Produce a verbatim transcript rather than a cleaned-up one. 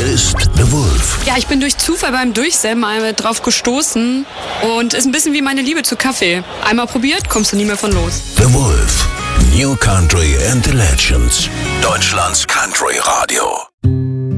Hier ist The Wolf. Ja, ich bin durch Zufall beim Durchsäppen einmal drauf gestoßen und ist ein bisschen wie meine Liebe zu Kaffee. Einmal probiert, kommst du nie mehr von los. The Wolf. New Country and the Legends. Deutschlands Country Radio.